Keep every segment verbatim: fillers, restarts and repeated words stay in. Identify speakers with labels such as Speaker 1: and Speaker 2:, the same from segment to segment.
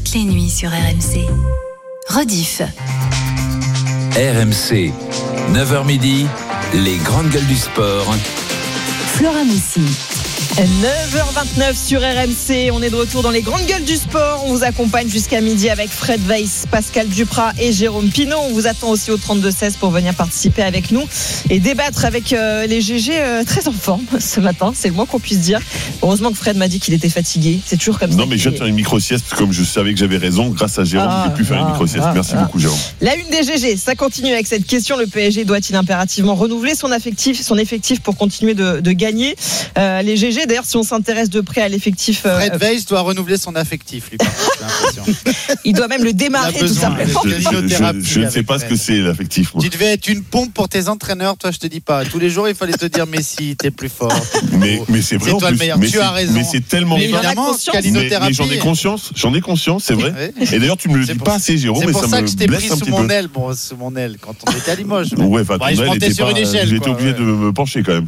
Speaker 1: toutes les nuits sur R M C. Rediff.
Speaker 2: R M C, neuf heures midi, les grandes gueules du sport.
Speaker 1: Flora Moussi.
Speaker 3: neuf heures vingt-neuf sur R M C, on est de retour dans les grandes gueules du sport. On vous accompagne jusqu'à midi avec Fred Weiss, Pascal Duprat et Jérôme Pinault. On vous attend aussi au trente-deux seize pour venir participer avec nous et débattre avec euh, les G G euh, très en forme ce matin, c'est le moins qu'on puisse dire. Heureusement que Fred m'a dit qu'il était fatigué, c'est toujours comme ça.
Speaker 4: Non mais je viens de faire une micro-sieste, comme je savais que j'avais raison, grâce à Jérôme,
Speaker 3: ah,
Speaker 4: j'ai pu faire
Speaker 3: ah,
Speaker 4: une micro-sieste.
Speaker 3: ah,
Speaker 4: Merci
Speaker 3: ah.
Speaker 4: beaucoup Jérôme.
Speaker 3: La une des G G, ça continue avec cette question. Le P S G doit-il impérativement renouveler son effectif, son effectif pour continuer de, de gagner euh, les G G, d'ailleurs, si on s'intéresse de près à l'effectif, euh,
Speaker 5: Fred Weiss doit renouveler son affectif, lui, par contre, j'ai l'impression.
Speaker 3: il doit même le démarrer tout
Speaker 5: besoin,
Speaker 3: simplement.
Speaker 4: Je, je- je- je ne sais pas ce que c'est l'affectif. moi.
Speaker 5: Tu devais être une pompe pour tes entraîneurs, toi, je te dis pas. Tous les jours, il fallait te dire Messi, t'es plus fort. t'es plus
Speaker 4: Mais,
Speaker 5: beau.
Speaker 4: mais c'est vrai
Speaker 5: C'est
Speaker 4: en
Speaker 5: toi le
Speaker 4: plus.
Speaker 5: meilleur,
Speaker 4: mais
Speaker 5: tu
Speaker 4: c'est-
Speaker 5: as raison.
Speaker 4: Mais c'est tellement
Speaker 3: Mais il en a
Speaker 5: Évidemment,
Speaker 3: conscience.
Speaker 4: Mais,
Speaker 5: calinothérapie.
Speaker 4: mais j'en ai conscience, j'en ai conscience, c'est vrai.
Speaker 5: Ouais.
Speaker 4: Et d'ailleurs, tu me le
Speaker 5: C'est
Speaker 4: dis
Speaker 5: pour-
Speaker 4: pas assez, Jérôme,
Speaker 5: C'est
Speaker 4: mais
Speaker 5: pour
Speaker 4: ça
Speaker 5: ça
Speaker 4: me
Speaker 5: que je t'ai pris
Speaker 4: blesse un
Speaker 5: sous
Speaker 4: petit
Speaker 5: mon
Speaker 4: peu.
Speaker 5: aile, bon, sous mon aile, quand on était à Limoges.
Speaker 4: Ouais, enfin, ton
Speaker 5: Ouais, je
Speaker 4: aile
Speaker 5: montais
Speaker 4: était
Speaker 5: sur
Speaker 4: pas-
Speaker 5: une échelle,
Speaker 4: J'étais
Speaker 5: quoi,
Speaker 4: obligé
Speaker 5: ouais.
Speaker 4: de me pencher quand même.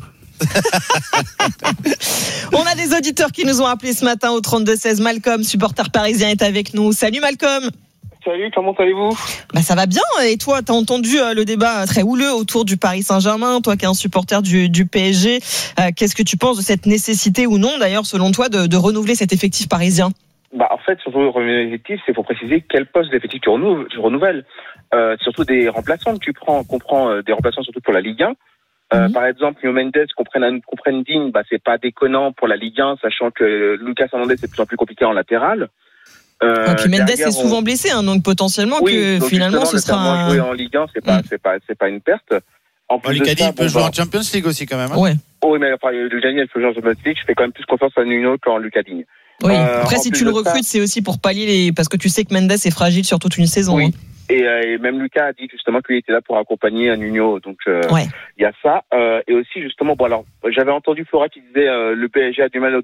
Speaker 3: On a des auditeurs qui nous ont appelés ce matin au trente-deux seize. Malcolm, supporter parisien, est avec nous. Salut Malcolm.
Speaker 6: Salut, comment allez-vous ?
Speaker 3: Bah ça va bien. Et toi, t'as entendu euh, le débat très houleux autour du Paris Saint-Germain. Toi qui es un supporter du, du P S G, euh, qu'est-ce que tu penses de cette nécessité ou non, d'ailleurs, selon toi, de, de renouveler cet effectif parisien ?
Speaker 6: Bah, en fait, surtout le renouveler l'effectif, c'est pour préciser quel poste d'effectif tu renouves, tu renouvelles. Euh, surtout des remplaçants que tu prends, qu'on prend euh, des remplaçants surtout pour la Ligue un. Euh,
Speaker 3: Mhm.
Speaker 6: Par exemple, Nuno Mendes, qu'on prenne, un- qu'on prenne Digne, bah, c'est pas déconnant pour la Ligue un, sachant que Lucas Hernandez c'est de plus en plus compliqué en latéral. Euh,
Speaker 3: Et puis Mendes
Speaker 6: derrière,
Speaker 3: est souvent
Speaker 6: on-
Speaker 3: blessé, hein, donc potentiellement
Speaker 6: Oui,
Speaker 3: que
Speaker 6: donc
Speaker 3: finalement ce
Speaker 6: justement,
Speaker 3: sera
Speaker 6: le faire moins
Speaker 3: un...
Speaker 6: jouer en Ligue un, c'est pas,
Speaker 3: Mm.
Speaker 6: c'est pas, c'est pas une perte. En
Speaker 5: Bon,
Speaker 6: plus de
Speaker 5: Lucadi,
Speaker 6: ça,
Speaker 5: il peut
Speaker 6: bon,
Speaker 5: jouer
Speaker 6: bah,
Speaker 5: en Champions League aussi, quand même. hein.
Speaker 3: Ouais.
Speaker 6: oh, oui, mais enfin, le Daniel peut jouer en Champions League, je fais quand même plus confiance à Nuno qu'en Lucas Digne.
Speaker 3: Oui.
Speaker 6: Euh,
Speaker 3: Après,
Speaker 6: en
Speaker 3: si
Speaker 6: plus
Speaker 3: tu le
Speaker 6: de ça-
Speaker 3: recrutes, c'est aussi pour pallier les... parce que tu sais que Mendes est fragile sur toute une saison.
Speaker 6: Oui.
Speaker 3: hein.
Speaker 6: Et, euh, et même Lucas a dit justement qu'il était là pour accompagner un Nuno, donc euh,
Speaker 3: Ouais.
Speaker 6: il y a ça. Euh, et aussi justement, bon alors, j'avais entendu Flora qui disait euh, le P S G a du mal